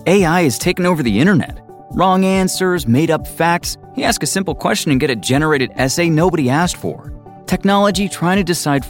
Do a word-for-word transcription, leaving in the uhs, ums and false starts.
A I has taken over the internet. Wrong answers, made-up facts. You ask a simple question and get a generated essay nobody asked for. Technology trying to decide